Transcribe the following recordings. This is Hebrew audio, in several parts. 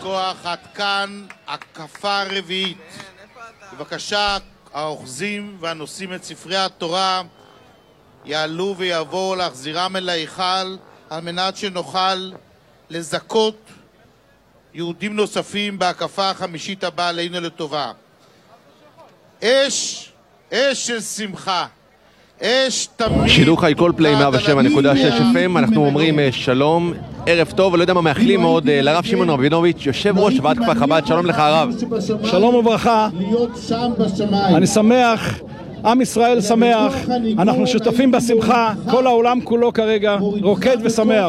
כוח, עד כאן הקפה רביעית. בבקשה, האוחזים והנושאים את ספרי התורה יעלו ויבואו להחזירם אל ההיכל על מנת שנוכל לזכות יהודים נוספים בהקפה החמישית הבאה עלינו לטובה. אש של שמחה, אש תמיד. שידור חי קולפליי 107.6 FM. אנחנו אומרים שלום, ערב טוב, ולא יודע מה מאחלים מאוד לרב שמעון רבינוביץ', יושב ראש ועד כפר חב"ד. שלום לך הרב. שלום וברכה. אני שמח, עם ישראל שמח, אנחנו שותפים בשמחה, כל העולם כולו כרגע רוקד ושמח.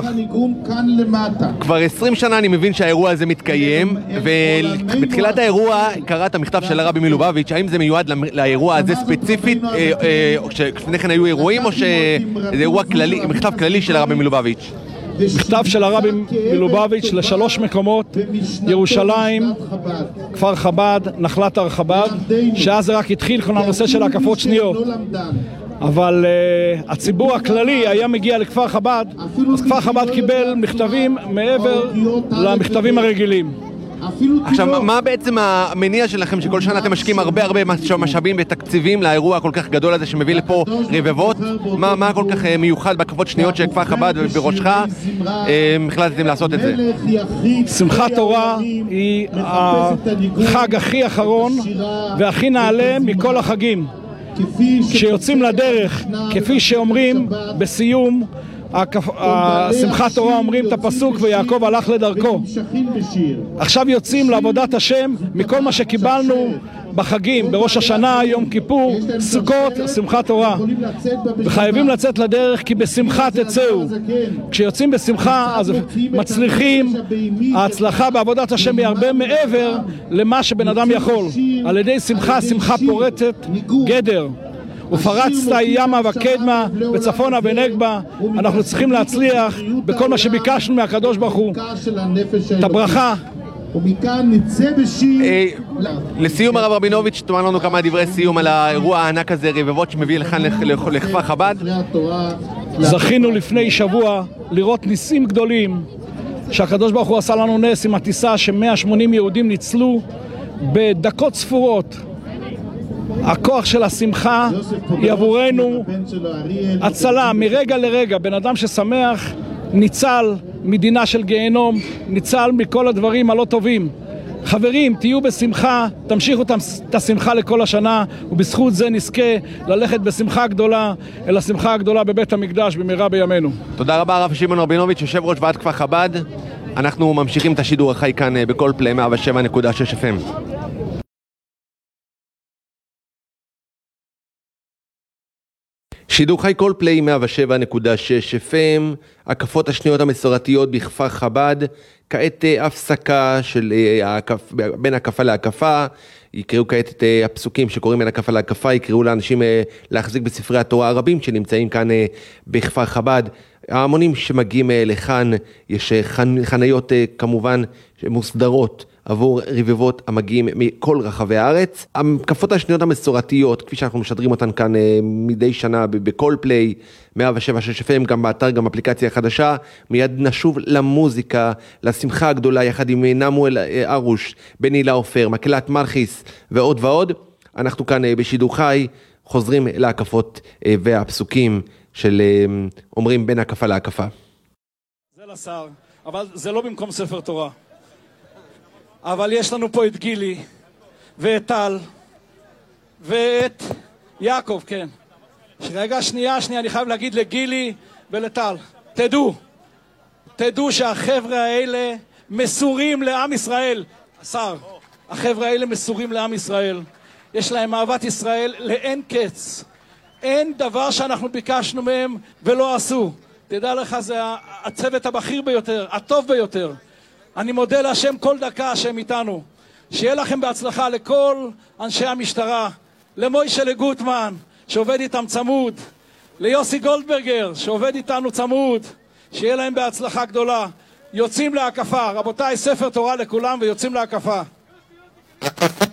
כבר 20 שנה אני מבין שהאירוע הזה מתקיים, ובתחילת האירוע קראת המכתב של הרבי מלובביץ'. האם זה מיועד לאירוע הזה ספציפית, או שלפני כן היו אירועים, או שזה אירוע כללי, מכתב כללי של הרבי מלובביץ'? מכתב של הרבי מלובביץ' לשלוש מקומות: ירושלים, כפר חב"ד, נחלת הר חב"ד, שאז זה רק התחיל כל הנושא של הקפות שניות, אבל הציבור הכללי היה מגיע לכפר חב"ד, אז כפר חב"ד קיבל מכתבים מעבר למכתבים הרגילים. עכשיו, מה בעצם המניע שלכם שכל שנה אתם משקיעים הרבה משאבים ותקציבים לאירוע כל כך גדול הזה שמביא לפה רבבות? מה כל כך מיוחד בהקפות שניות של כפר חב"ד ובראשך החלטתם לעשות את זה? שמחת תורה היא החג הכי אחרון והכי נעלה מכל החגים. כשיוצאים לדרך, כפי שאומרים בסיום שמחת תורה, אומרים את הפסוק ויעקב הלך לדרכו. עכשיו יוצאים לעבודת השם מכל מה שקיבלנו בחגים, בראש השנה, יום כיפור, סוכות, שמחת תורה, וחייבים לצאת לדרך כי בשמחה תצאו. כשיוצאים בשמחה אז מצליחים. ההצלחה בעבודת השם היא הרבה מעבר למה שבן אדם יכול. על ידי שמחה, שמחה פורטת גדר. ופרצת ימה וקדמה וצפונה ונגבה. אנחנו צריכים להצליח בכל מה שביקשנו מהקדוש ברוך הוא. את הברכה. ומכאן נצא בשיר. לסיום הרב רבינוביץ', תאמר לנו כמה דברי סיום על האירוע הענק הזה, רבבות שמביא לכאן לכפר חב"ד. זכינו לפני שבוע לראות ניסים גדולים שהקדוש ברוך הוא עשה לנו נס עם הטיסה ש180 יהודים ניצלו בדקות ספורות. הכוח של השמחה היא עבורנו הצלה מרגע לרגע. בן אדם ששמח ניצל מדינה של גיהנום, ניצל מכל הדברים הלא טובים. חברים, תהיו בשמחה, תמשיכו את השמחה לכל השנה, ובזכות זה נזכה ללכת בשמחה גדולה אל השמחה הגדולה בבית המקדש במהרה בימינו. תודה רבה הרב שמעון רבינוביץ', יושב ראש ועד כפר חב"ד. אנחנו ממשיכים את השידור החי כאן בקולפליי 107.6 FM. שידור חי קולפליי 107.6 FM, הקפות השניות המסורתיות בכפר חב"ד. כעת הפסקה של בין הקפה להקפה. יקראו כעת את הפסוקים שקוראים בין הקפה להקפה, יקראו לאנשים להחזיק בספרי התורה הרבים שנמצאים כאן בכפר חב"ד. ההמונים שמגיעים לכאן, יש חניות כמובן מוסדרות עבור רבבות המגיעים מכל רחבי הארץ. הקפות השניות המסורתיות, כפי שאנחנו משדרים אותן כאן מדי שנה בקולפליי 107.6 FM, גם באתר, גם אפליקציה חדשה. מיד נשוב למוזיקה, לשמחה הגדולה, יחד עם נמואל ארוש, בני לאופר, מקהלת מלכיס ועוד ועוד. אנחנו כאן בשידור חי חוזרים להקפות והפסוקים של אומרים בין הקפה להקפה. זה לשר, אבל זה לא במקום ספר תורה. אבל יש לנו פה את גילי ואת טל ואת יעקב, כן. רגע, שנייה, אני חייב להגיד לגילי ולטל, תדעו שהחבר'ה האלה מסורים לעם ישראל. השר, החבר'ה האלה מסורים לעם ישראל. יש להם אהבת ישראל לאין קץ. אין דבר שאנחנו ביקשנו מהם ולא עשו. תדע לך, זה הצוות הבכיר ביותר, הטוב ביותר. אני מודה להשם כל דקה שהם איתנו. שיהיה לכם בהצלחה לכל אנשי המשטרה, למוישה לגוטמן שעובד איתם צמוד, ליוסי גולדברגר שעובד איתנו צמוד. שיהיה להם בהצלחה גדולה. יוצאים להקפה, רבותיי, ספר תורה לכולם ויוצאים להקפה.